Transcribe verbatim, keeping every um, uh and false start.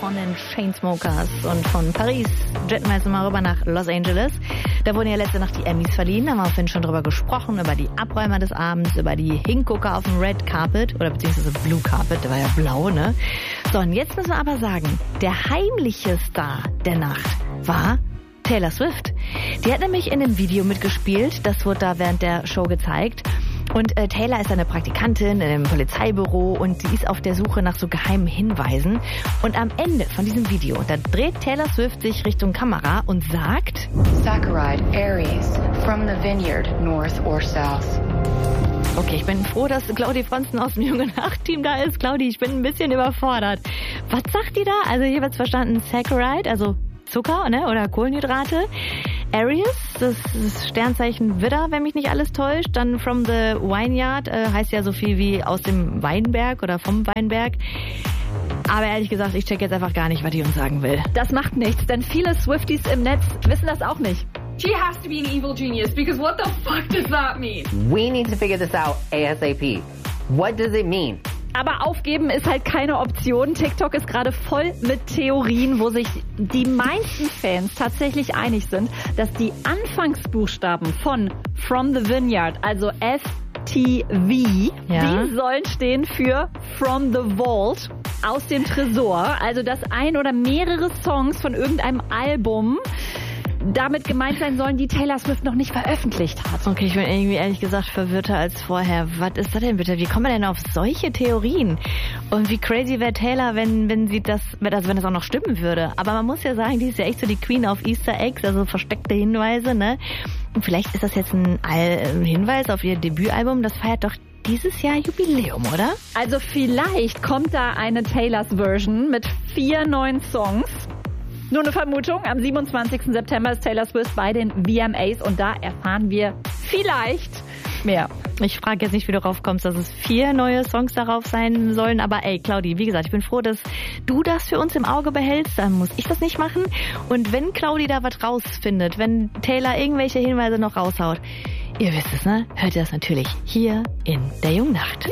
von den Chainsmokers und von Paris jetten wir jetzt mal rüber nach Los Angeles. Da wurden ja letzte Nacht die Emmys verliehen, da haben wir vorhin schon drüber gesprochen, über die Abräumer des Abends, über die Hingucker auf dem Red Carpet oder beziehungsweise Blue Carpet, der war ja blau, ne? So, und jetzt müssen wir aber sagen, der heimliche Star der Nacht war Taylor Swift. Die hat nämlich in dem Video mitgespielt, das wurde da während der Show gezeigt. Und äh, Taylor ist eine Praktikantin in einem Polizeibüro und sie ist auf der Suche nach so geheimen Hinweisen. Und am Ende von diesem Video, da dreht Taylor Swift sich Richtung Kamera und sagt: Saccharide, Aries, from the vineyard, north or south. Okay, ich bin froh, dass Claudi Fronsten aus dem Junge Nacht-Team da ist. Claudi, ich bin ein bisschen überfordert. Was sagt die da? Also hier wird's verstanden, Saccharide, also Zucker, ne, oder Kohlenhydrate. Aries, das ist Sternzeichen Widder, wenn mich nicht alles täuscht. Dann from the vineyard, äh, heißt ja so viel wie aus dem Weinberg oder vom Weinberg. Aber ehrlich gesagt, ich check jetzt einfach gar nicht, was die uns sagen will. Das macht nichts, denn viele Swifties im Netz wissen das auch nicht. She has to be an evil genius, because what the fuck does that mean? We need to figure this out ASAP. What does it mean? Aber aufgeben ist halt keine Option. TikTok ist gerade voll mit Theorien, wo sich die meisten Fans tatsächlich einig sind, dass die Anfangsbuchstaben von From the Vineyard, also F T V, Ja. die sollen stehen für From the Vault, aus dem Tresor. Also dass ein oder mehrere Songs von irgendeinem Album damit gemeint sein sollen, die Taylor Swift noch nicht veröffentlicht hat. Okay, ich bin irgendwie ehrlich gesagt verwirrter als vorher. Was ist das denn bitte? Wie kommen wir denn auf solche Theorien? Und wie crazy wäre Taylor, wenn, wenn sie das, also wenn das auch noch stimmen würde. Aber man muss ja sagen, die ist ja echt so die Queen of Easter Eggs, also versteckte Hinweise, ne? Und vielleicht ist das jetzt ein, ein Hinweis auf ihr Debütalbum, das feiert doch dieses Jahr Jubiläum, oder? Also vielleicht kommt da eine Taylors Version mit vier neuen Songs. Nur eine Vermutung, am siebenundzwanzigsten September ist Taylor Swift bei den V M As und da erfahren wir vielleicht mehr. Ich frage jetzt nicht, wie du darauf kommst, dass es vier neue Songs darauf sein sollen, aber ey, Claudi, wie gesagt, ich bin froh, dass du das für uns im Auge behältst, dann muss ich das nicht machen. Und wenn Claudi da was rausfindet, wenn Taylor irgendwelche Hinweise noch raushaut, ihr wisst es, ne? Hört ihr das natürlich hier in der Jungnacht.